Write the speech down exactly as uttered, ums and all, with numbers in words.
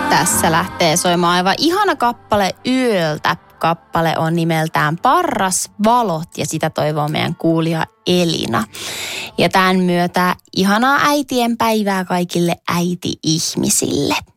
Tässä lähtee soimaan aivan ihana kappale yöltä. Kappale on nimeltään Parras valot ja sitä toivoo meidän kuulija Elina. Ja tämän myötä ihanaa äitien päivää kaikille äiti-ihmisille.